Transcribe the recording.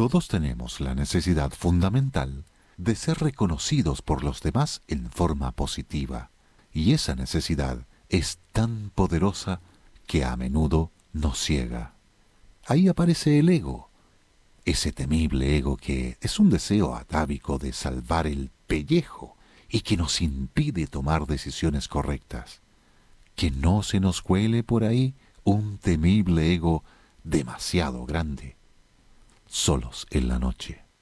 Todos tenemos la necesidad fundamental de ser reconocidos por los demás en forma positiva, y esa necesidad es tan poderosa que a menudo nos ciega. Ahí aparece el ego, ese temible ego que es un deseo atávico de salvar el pellejo y que nos impide tomar decisiones correctas. Que no se nos cuele por ahí un temible ego demasiado grande. Solos en la noche.